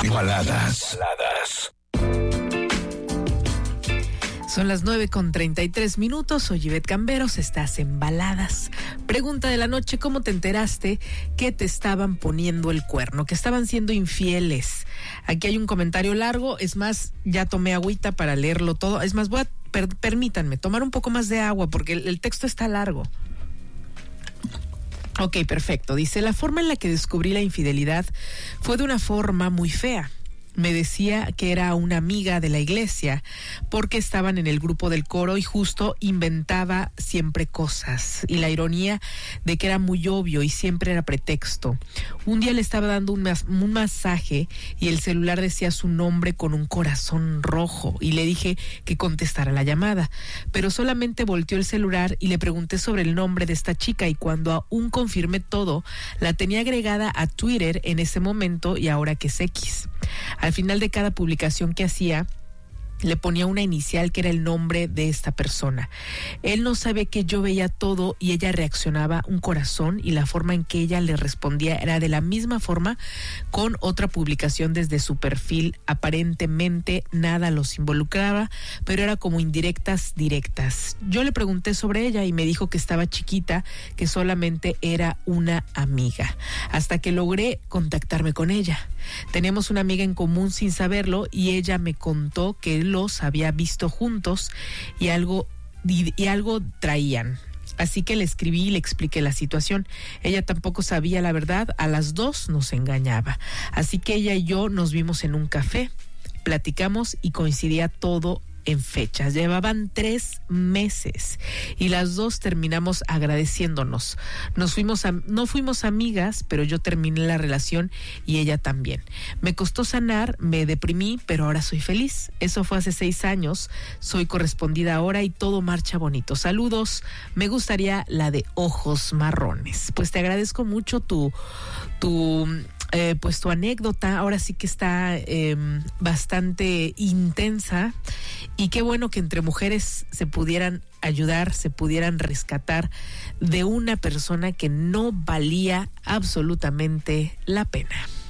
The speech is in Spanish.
Baladas. Son las 9:33. Soy Ivette Camberos, estás en Baladas. Pregunta de la noche: ¿cómo te enteraste que te estaban poniendo el cuerno, que estaban siendo infieles? Aquí hay un comentario largo, es más, ya tomé agüita para leerlo todo. Es más, permítanme tomar un poco más de agua porque el texto está largo. Ok, perfecto. Dice: la forma en la que descubrí la infidelidad fue de una forma muy fea. Me decía que era una amiga de la iglesia porque estaban en el grupo del coro y justo inventaba siempre cosas, y la ironía de que era muy obvio y siempre era pretexto. Un día le estaba dando un masaje y el celular decía su nombre con un corazón rojo y le dije que contestara la llamada, pero solamente volteó el celular y le pregunté sobre el nombre de esta chica, y cuando aún confirmé todo, la tenía agregada a Twitter en ese momento y ahora que es X. Al final de cada publicación que hacía, le ponía una inicial que era el nombre de esta persona. Él no sabía que yo veía todo y ella reaccionaba un corazón, y la forma en que ella le respondía era de la misma forma con otra publicación desde su perfil. Aparentemente nada los involucraba, pero era como indirectas directas. Yo le pregunté sobre ella y me dijo que estaba chiquita, que solamente era una amiga, hasta que logré contactarme con ella. Teníamos una amiga en común sin saberlo y ella me contó que los había visto juntos y algo traían. Así que le escribí y le expliqué la situación. Ella tampoco sabía la verdad, a las dos nos engañaba. Así que ella y yo nos vimos en un café, platicamos y coincidía todo en fechas. Llevaban 3 meses y las dos terminamos agradeciéndonos. No fuimos amigas, pero yo terminé la relación y ella también. Me costó sanar, me deprimí, pero ahora soy feliz. Eso fue hace 6 años. Soy correspondida ahora y todo marcha bonito. Saludos. Me gustaría la de ojos marrones. Pues te agradezco mucho tu anécdota. Ahora sí que está bastante intensa, y qué bueno que entre mujeres se pudieran ayudar, se pudieran rescatar de una persona que no valía absolutamente la pena.